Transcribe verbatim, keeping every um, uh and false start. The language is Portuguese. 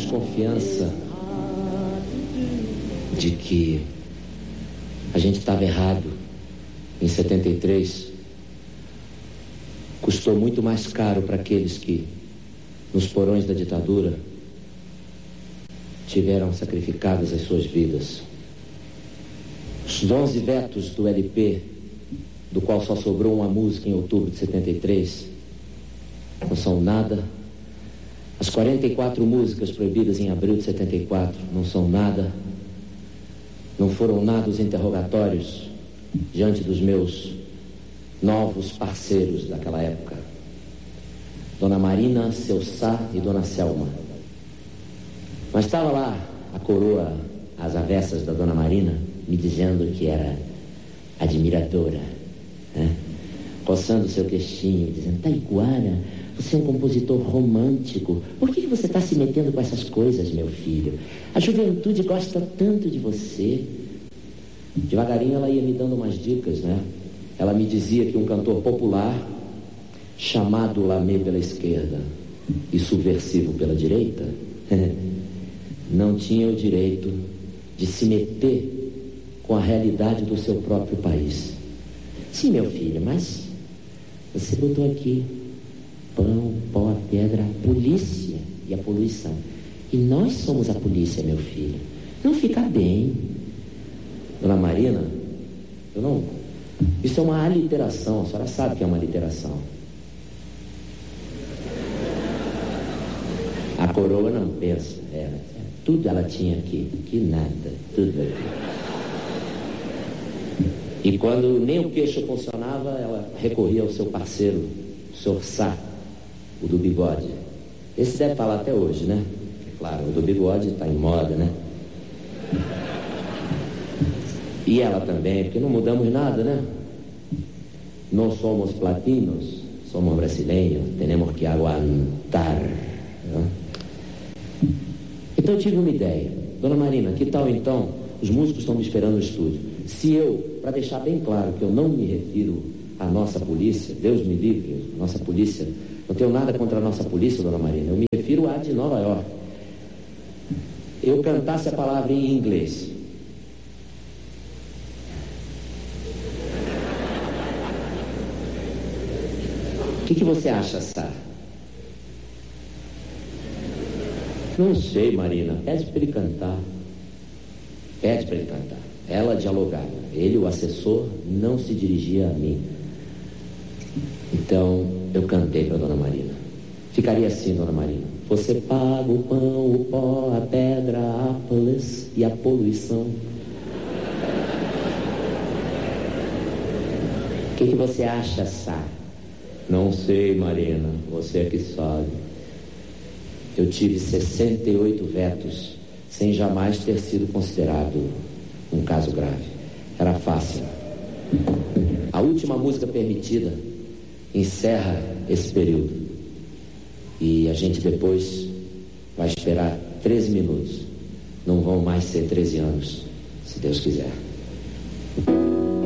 desconfiança de que a gente estava errado em setenta e três custou muito mais caro para aqueles que, nos porões da ditadura, tiveram sacrificadas as suas vidas. Os onze vetos do L P, do qual só sobrou uma música em outubro de setenta e três, não são nada. As quarenta e quatro músicas proibidas em abril de setenta e quatro não são nada. Não foram nada os interrogatórios diante dos meus novos parceiros daquela época, Dona Marina, Seu Sá e Dona Selma. Mas estava lá a coroa às avessas da Dona Marina, me dizendo que era admiradora, né? Coçando seu queixinho, dizendo: Taiguara, você é um compositor romântico. Por que você está se metendo com essas coisas, meu filho? A juventude gosta tanto de você. Devagarinho ela ia me dando umas dicas, né? Ela me dizia que um cantor popular, chamado Lamé pela esquerda e subversivo pela direita, não tinha o direito de se meter com a realidade do seu próprio país. Sim, meu filho, mas você botou aqui pão, pó, a pedra, a polícia e a poluição. E nós somos a polícia, meu filho. Não fica bem. Dona Marina, eu não... Isso é uma aliteração, a senhora sabe que é uma aliteração. A coroa não pensa, ela, tudo ela tinha aqui, que nada, tudo aqui. E quando nem o queixo funcionava, ela recorria ao seu parceiro, o senhor Sá, o do bigode. Esse deve estar lá até hoje, né? Claro, o do bigode está em moda, né? E ela também, porque não mudamos nada, né? Não somos platinos, somos brasileiros, temos que aguentar, né? Então eu tive uma ideia. Dona Marina, que tal então, os músicos estão me esperando no estúdio, se eu, para deixar bem claro que eu não me refiro à nossa polícia, Deus me livre, a nossa polícia, não tenho nada contra a nossa polícia, Dona Marina, eu me refiro à de Nova York, eu cantasse a palavra em inglês. O que, que você acha, Sá? Não sei, Marina. Pede para ele cantar. Pede para ele cantar. Ela dialogava. Ele, o assessor, não se dirigia a mim. Então, eu cantei para Dona Marina. Ficaria assim, Dona Marina. Você paga o pão, o pó, a pedra, a polícia e a poluição. O que, que você acha, Sá? Não sei, Marina, você é que sabe. Eu tive sessenta e oito vetos, sem jamais ter sido considerado um caso grave. Era fácil. A última música permitida encerra esse período. E a gente depois vai esperar treze minutos. Não vão mais ser treze anos, se Deus quiser.